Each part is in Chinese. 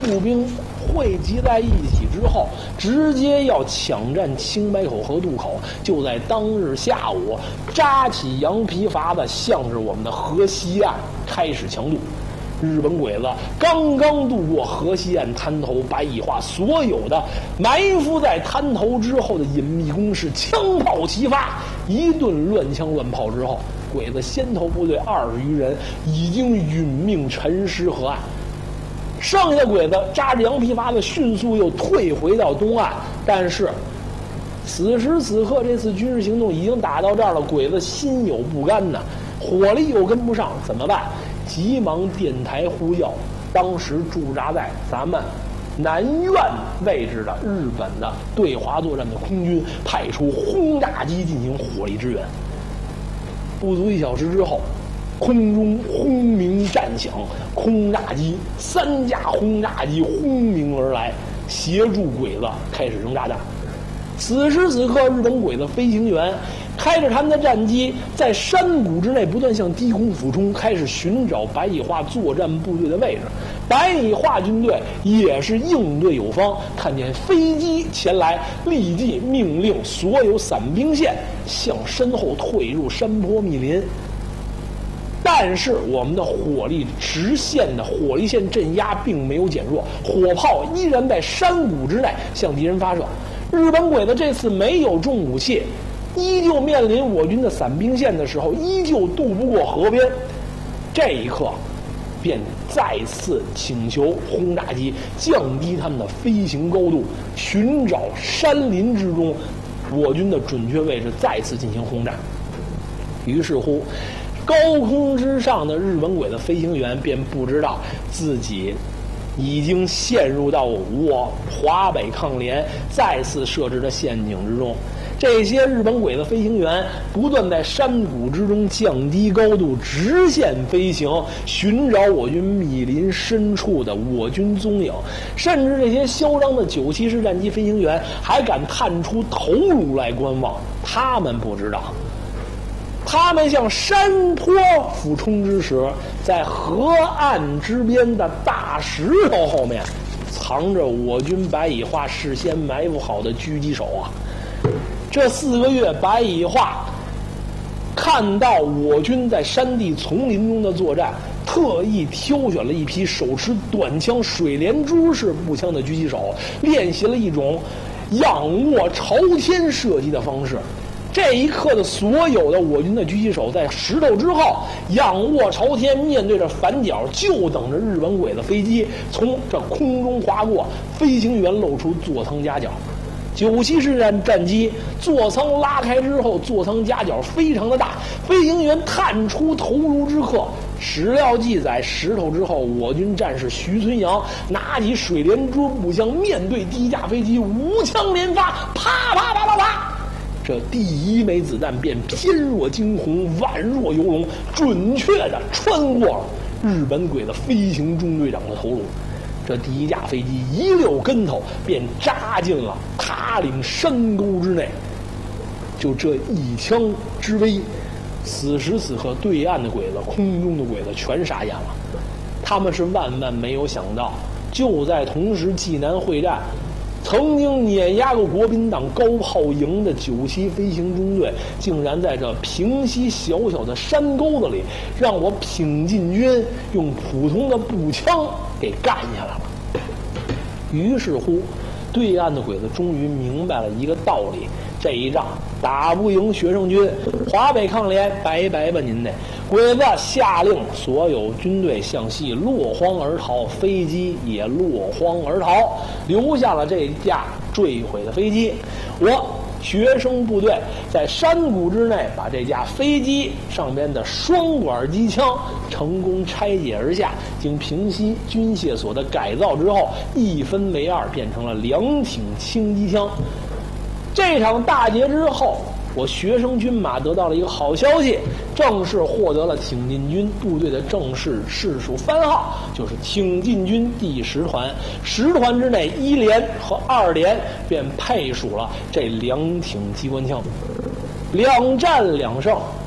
步兵汇集在一起之后，直接要抢占青白口河渡口。就在当日下午，扎起羊皮筏子，向着我们的河西岸开始强渡。日本鬼子刚刚渡过河西岸滩头，白蚁化所有的埋伏在滩头之后的隐秘工事枪炮齐发，一顿乱枪乱炮之后，鬼子先头部队20余人已经殒命沉尸河岸。剩下的鬼子扎着羊皮筏子迅速又退回到东岸，但是此时此刻这次军事行动已经打到这儿了，鬼子心有不甘呐，火力又跟不上，怎么办？急忙电台呼叫当时驻扎在咱们南苑位置的日本的对华作战的空军，派出轰炸机进行火力支援。不足1小时之后，空中轰鸣战响，轰炸机3架轰炸机轰鸣而来，协助鬼子开始扔炸弹。此时此刻，日本鬼子飞行员开着他们的战机，在山谷之内不断向低空俯冲，开始寻找白蚁化作战部队的位置。白蚁化军队也是应对有方，看见飞机前来，立即命令所有伞兵线向身后退入山坡密林。但是我们的火力直线的火力线镇压并没有减弱，火炮依然在山谷之内向敌人发射。日本鬼子这次没有重武器，依旧面临我军的伞兵线的时候，依旧渡不过河边。这一刻，便再次请求轰炸机降低他们的飞行高度，寻找山林之中我军的准确位置，再次进行轰炸。于是乎，高空之上的日本鬼子飞行员便不知道自己已经陷入到我华北抗联再次设置的陷阱之中。这些日本鬼子飞行员不断在山谷之中降低高度，直线飞行，寻找我军密林深处的我军踪影。甚至这些嚣张的974式战机飞行员还敢探出头颅来观望。他们不知道，他们向山坡俯冲之时，在河岸之边的大石头后面藏着我军白蚁化事先埋伏好的狙击手啊！这4个月，白蚁化看到我军在山地丛林中的作战，特意挑选了一批手持短枪水帘珠式步枪的狙击手，练习了一种仰卧朝天射击的方式。这一刻的所有的我军的狙击手在石头之后仰卧朝天，面对着反角，就等着日本鬼子飞机从这空中划过，飞行员露出座舱夹角。97式战机座舱拉开之后，座舱夹角非常的大，飞行员探出头颅之刻。史料记载，石头之后，我军战士徐存阳拿起水帘珠步枪，面对第一架飞机，无枪连发，啪啪啪啪啪，这第一枚子弹便翩若惊鸿，宛若游龙，准确地穿过了日本鬼子飞行中队长的头颅。这第一架飞机一溜跟头便扎进了塔岭山沟之内。就这一枪之威，此时此刻对岸的鬼子、空中的鬼子全傻眼了。他们是万万没有想到，就在同时济南会战曾经碾压过国民党高炮营的97飞行中队，竟然在这平西小小的山沟子里，让我挺进军用普通的步枪给干下来了。于是乎，对岸的鬼子终于明白了一个道理：这一仗打不赢学生军，华北抗联拜拜吧您得。鬼子下令所有军队向西落荒而逃，飞机也落荒而逃，留下了这架坠毁的飞机。我学生部队在山谷之内把这架飞机上边的双管机枪成功拆解而下，经平西军械所的改造之后，一分为2，变成了2挺轻机枪。这场大捷之后，我学生军马得到了一个好消息，正式获得了挺进军部队的正式士属番号，就是挺进军第10团。10团之内，1连和2连便配属了这2挺机关枪。2战2胜，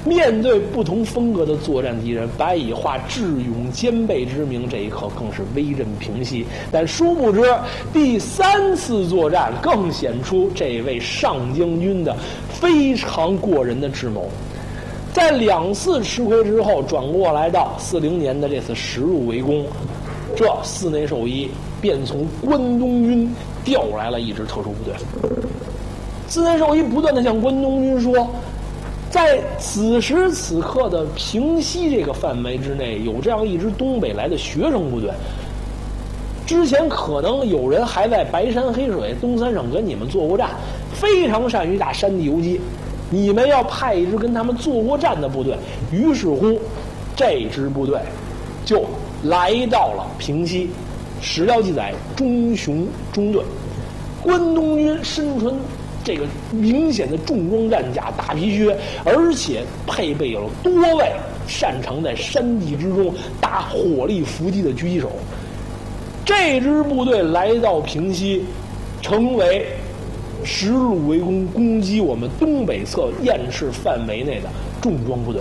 面对不同风格的作战敌人，白乙化智勇兼备之名，这一刻更是威震平西。但殊不知，第3次作战更显出这位上将军的非常过人的智谋。在2次吃亏之后，转过来到40年的这次实入围攻，这寺内寿一便从关东军调来了一支特殊部队。寺内寿一不断地向关东军说，在此时此刻的平西这个范围之内，有这样一支东北来的学生部队。之前可能有人还在白山黑水东三省跟你们做过战，非常善于打山地游击。你们要派一支跟他们做过战的部队。于是乎，这支部队就来到了平西。史料记载，中雄中队，关东军身穿这个明显的重装战甲、大皮靴，而且配备了多位擅长在山地之中打火力伏击的狙击手。这支部队来到平西，成为实入围攻攻击我们东北侧堰市范围内的重装部队。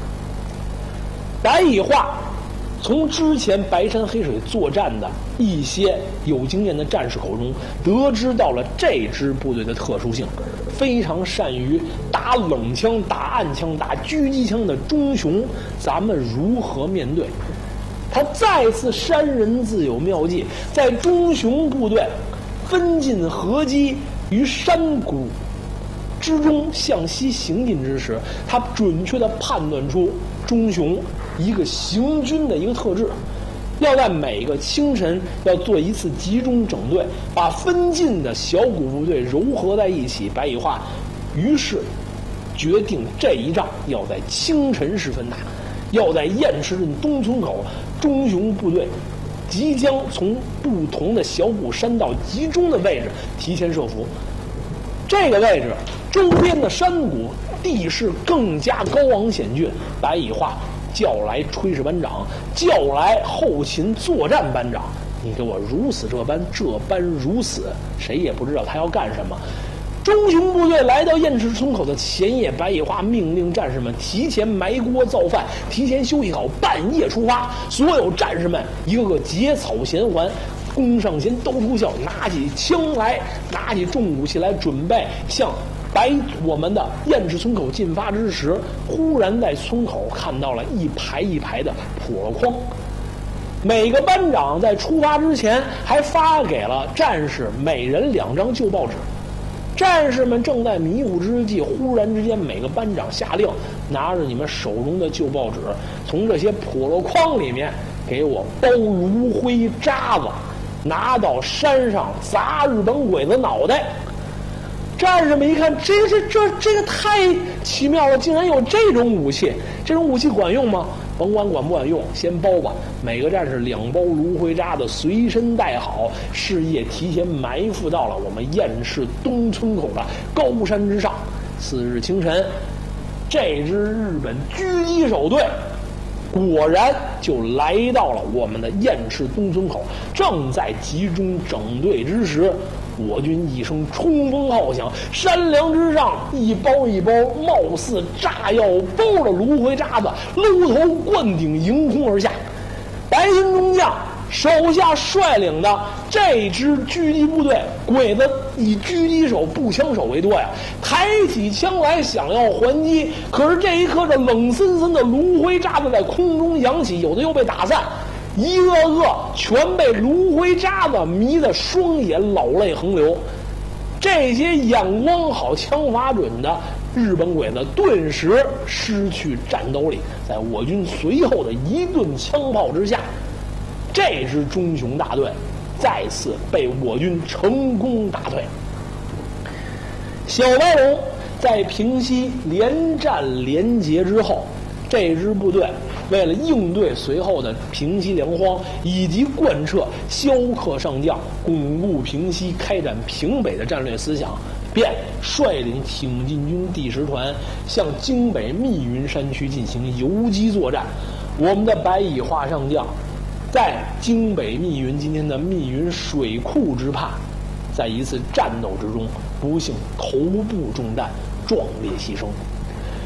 白乙化从之前白山黑水作战的一些有经验的战士口中得知到了这支部队的特殊性，非常善于打冷枪、打暗枪、打狙击枪的中雄，咱们如何面对？他再次山人自有妙计，在中雄部队分进合击于山谷之中向西行进之时，他准确地判断出中雄一个行军的一个特质，要在每个清晨要做一次集中整队，把分进的小股部队糅合在一起。白乙化于是决定这一仗要在清晨时分打，要在堰池镇东村口中雄部队即将从不同的小股山道集中的位置提前设伏。这个位置周边的山谷地势更加高昂险峻，白乙化叫来炊事班长，叫来后勤作战班长，你给我如此这般，这般如此，谁也不知道他要干什么。中雄部队来到堰池村口的前夜，白乙化命令战士们提前埋锅造饭，提前休息好，半夜出发。所有战士们一个个结草衔环，弓上弦，都出鞘，拿起枪来，拿起重武器来，准备向我们的堰池村口进发之时，忽然在村口看到了一排一排的笸箩筐。每个班长在出发之前还发给了战士每人2张旧报纸。战士们正在迷糊之际，忽然之间，每个班长下令，拿着你们手中的旧报纸，从这些笸箩筐里面给我包炉灰渣子，拿到山上砸日本鬼子脑袋。战士们一看，这个太奇妙了，竟然有这种武器！这种武器管用吗？甭管不管用，先包吧。每个战士2包芦灰渣子随身带好，是夜提前埋伏到了我们堰市东村口的高山之上。次日清晨，这支日本狙击手队果然就来到了我们的堰池东村口。正在集中整队之时，我军一声冲锋号响，山梁之上一包一包貌似炸药包的芦灰渣子搂头灌顶，迎空而下。白金中将手下率领的这支狙击部队，鬼子以狙击手、步枪手为多呀，抬起枪来想要还击，可是这一刻，这冷森森的芦灰渣子在空中扬起，有的又被打散，一个个全被芦灰渣子迷得双眼老泪横流。这些眼光好、枪法准的日本鬼子顿时失去战斗力，在我军随后的一顿枪炮之下，这支中雄大队再次被我军成功打退。小白龙在平西连战连捷之后，这支部队为了应对随后的平西粮荒以及贯彻萧克上将、巩固平西、开展平北的战略思想，便率领挺进军第10团向京北密云山区进行游击作战。我们的白乙化上将在京北密云，今天的密云水库之畔，在一次战斗之中不幸头部中弹，壮烈牺牲。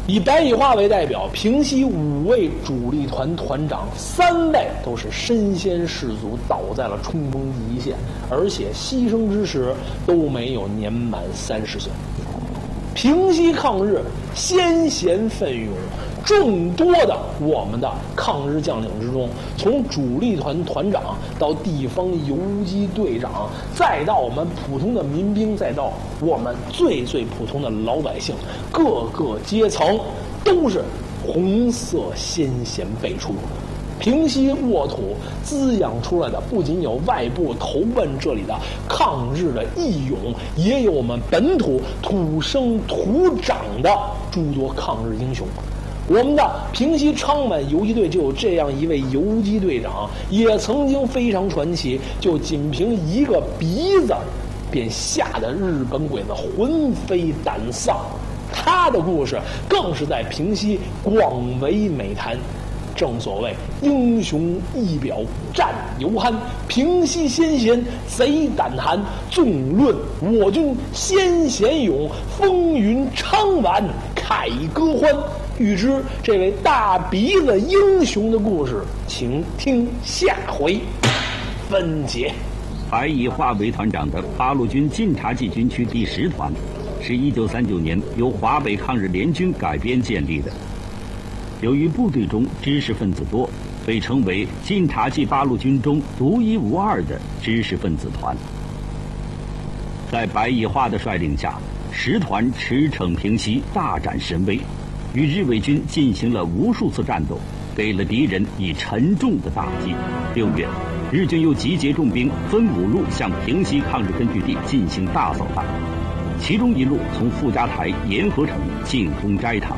以白以化为代表，平西5位主力团团长3位都是身先士卒，倒在了冲锋第一线，而且牺牲之时都没有年满30岁。平西抗日，先贤奋勇，众多的我们的抗日将领之中，从主力团团长到地方游击队长，再到我们普通的民兵，再到我们最普通的老百姓，各个阶层都是红色先贤辈出。平西沃土滋养出来的不仅有外部投奔这里的抗日的义勇，也有我们本土土生土长的诸多抗日英雄。我们的平西昌满游击队就有这样一位游击队长，也曾经非常传奇，就仅凭一个鼻子便吓得日本鬼子魂飞胆丧。他的故事更是在平西广为美谈。正所谓英雄一表战犹酣，平西先贤贼胆寒。纵论我军先贤勇，风云昌晚凯歌欢。欲知这位大鼻子英雄的故事，请听下回分解。 白以化为团长的八路军晋察冀军区第10团，是1939年由华北抗日联军改编建立的。由于部队中知识分子多，被称为晋察冀八路军中独一无二的知识分子团。在白以化的率领下，10团驰骋平西，大展神威，与日伪军进行了无数次战斗，给了敌人以沉重的打击。6月，日军又集结重兵，分5路向平西抗日根据地进行大扫荡，其中一路从傅家台、沿河城进攻斋堂。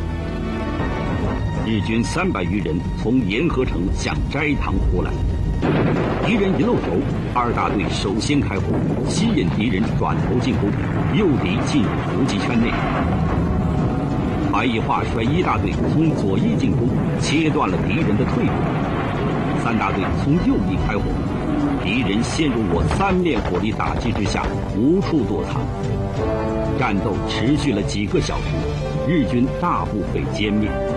日军300余人从沿河城向斋堂扑来，敌人一露头，2大队首先开火，吸引敌人转头进攻，诱敌进入伏击圈内。白以化率1大队从左翼进攻，切断了敌人的退路。3大队从右翼开火，敌人陷入我3面火力打击之下，无处躲藏。战斗持续了几个小时，日军大部被歼灭。